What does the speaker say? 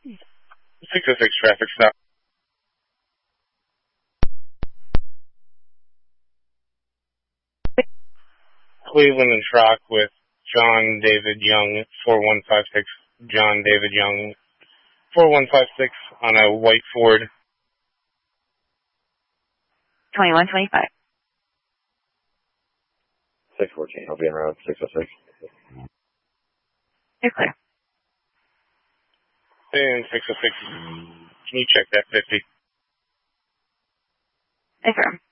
606 traffic stop. Cleveland and Trock with John David Young, 4156. John David Young, 4156 on a white Ford. 2125. 614. I'll be en route 606. You're clear. And 606. Can you check that 50? Affirm.